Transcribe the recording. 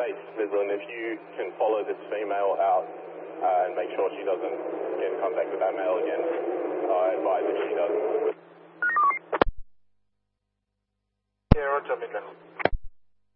face, Midland. If you can follow this female out and make sure she doesn't get in contact with that male again, I advise if she does. Yeah, roger, Midland.